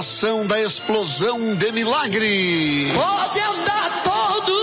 Ação da Explosão de Milagre. Pode andar todo